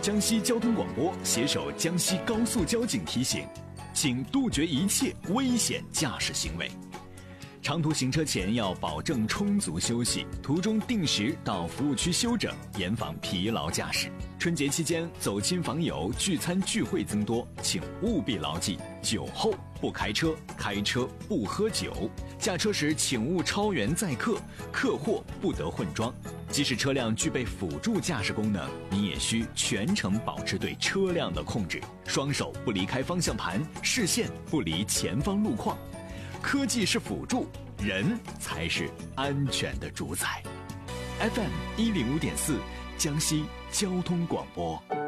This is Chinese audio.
江西交通广播携手江西高速交警提醒，请杜绝一切危险驾驶行为。长途行车前要保证充足休息，途中定时到服务区休整，严防疲劳驾驶。春节期间走亲访友、聚餐聚会增多，请务必牢记：酒后不开车，开车不喝酒。驾车时请勿超员载客，客货不得混装。即使车辆具备辅助驾驶功能，你也需全程保持对车辆的控制，双手不离开方向盘，视线不离前方路况。科技是辅助，人才是安全的主宰。FM 105.4，江西交通广播。